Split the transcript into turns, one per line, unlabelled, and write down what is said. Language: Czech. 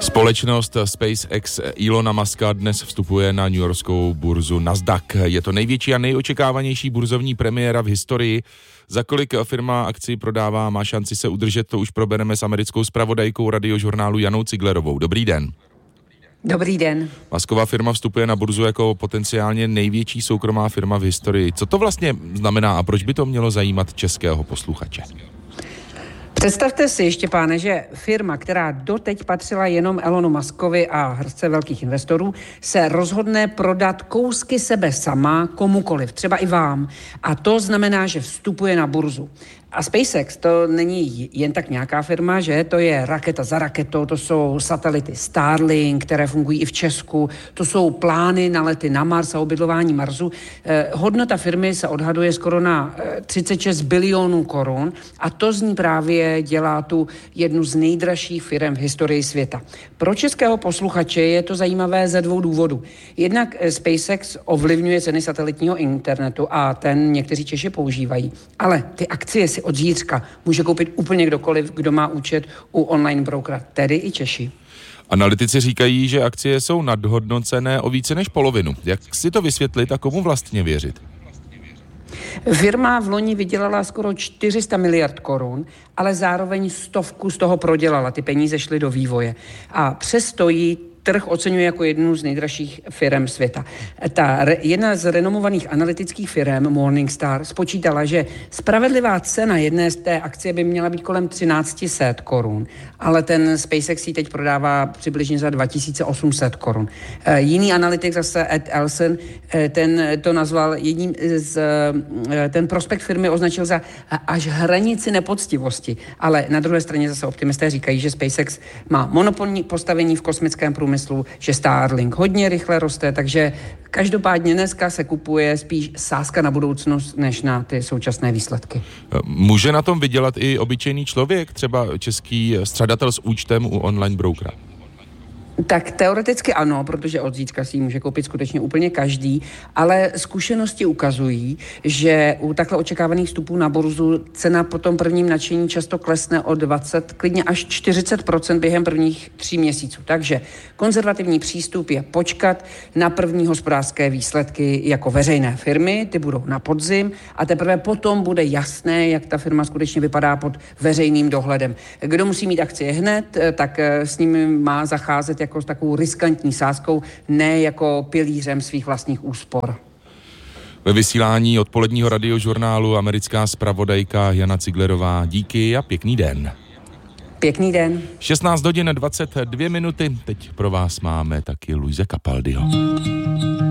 Společnost SpaceX Elona Muska dnes vstupuje na newyorskou burzu Nasdaq. Je to největší a nejočekávanější burzovní premiéra v historii. Za kolik firma akci prodává, má šanci se udržet, to už probereme s americkou zpravodajkou Radiožurnálu Janou Ciglerovou. Dobrý den.
Dobrý den.
Musková firma vstupuje na burzu jako potenciálně největší soukromá firma v historii. Co to vlastně znamená a proč by to mělo zajímat českého posluchače?
Představte si, Štěpáne, že firma, která doteď patřila jenom Elonu Muskovi a hrstce velkých investorů, se rozhodne prodat kousky sebe sama komukoliv, třeba i vám. A to znamená, že vstupuje na burzu. A SpaceX to není jen tak nějaká firma, že? To je raketa za raketou, to jsou satelity Starlink, které fungují i v Česku, to jsou plány na lety na Mars a obydlování Marsu. Hodnota firmy se odhaduje skoro na 36 bilionů korun a to z ní právě dělá tu jednu z nejdražších firem v historii světa. Pro českého posluchače je to zajímavé ze dvou důvodů. Jednak SpaceX ovlivňuje ceny satelitního internetu a ten někteří Češi používají, ale ty akcie si od zítřka může koupit úplně kdokoliv, kdo má účet u online brokera, tedy i Češi.
Analytici říkají, že akcie jsou nadhodnocené o více než polovinu. Jak si to vysvětlit a komu vlastně věřit?
Firma v loni vydělala skoro 400 miliard korun, ale zároveň 100 z toho prodělala. Ty peníze šly do vývoje. A přesto jí trh oceňuje jako jednu z nejdražších firem světa. Jedna z renomovaných analytických firm, Morningstar, spočítala, že spravedlivá cena jedné z té akcie by měla být kolem 1300 korun, ale ten SpaceX ji teď prodává přibližně za 2800 korun. Jiný analytik, zase Ed Elson, ten to nazval ten prospekt firmy označil za až hranici nepoctivosti, ale na druhé straně zase optimisté říkají, že SpaceX má monopolní postavení v kosmickém průmyslu, že Starlink hodně rychle roste, takže každopádně dneska se kupuje spíš sázka na budoucnost, než na ty současné výsledky.
Může na tom vydělat i obyčejný člověk, třeba český střadatel s účtem u online brokera?
Tak teoreticky ano, protože od zítřka si ji může koupit skutečně úplně každý, ale zkušenosti ukazují, že u takhle očekávaných vstupů na burzu cena po tom prvním nadšení často klesne o 20, klidně až 40% během prvních 3 měsíců. Takže konzervativní přístup je počkat na první hospodářské výsledky jako veřejné firmy, ty budou na podzim a teprve potom bude jasné, jak ta firma skutečně vypadá pod veřejným dohledem. Kdo musí mít akcie hned, tak s nimi má zacházet jako s takovou riskantní sázkou, ne jako pilířem svých vlastních úspor.
Ve vysílání odpoledního radiožurnálu americká zpravodajka Jana Ciglerová. Díky a pěkný den.
Pěkný den.
16 hodin 22 minuty. Teď pro vás máme taky Luise Capaldiho.